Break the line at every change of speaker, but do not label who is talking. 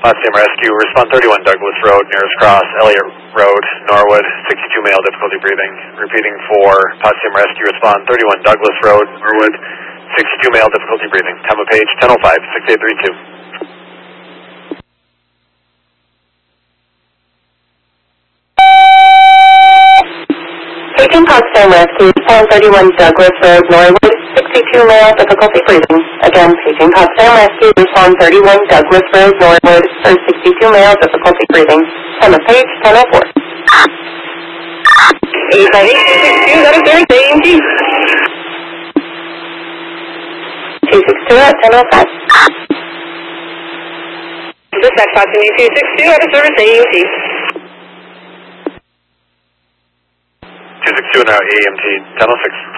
Potsdamer Rescue, respond 31 Douglas Road, nearest cross, Elliott Road, Norwood, 62 male, difficulty breathing. Repeating for Potsdamer Rescue, respond 31 Douglas Road, Norwood, 62 male, difficulty breathing. Time of page 10:05, 6832.
Paging Potsdamer Rescue, respond 31 Douglas Road, Norwood, 62 male, difficulty breathing. Again, paging Potsdamer Rescue, respond 31 Douglas Road, Norwood, for 62 male, difficulty breathing. Time of page 10:04. 898-262, that is very EMT. 262 at 10:05. Dispatch Potsdamer 262 out of service AMT.
262 now, AMT 10:06.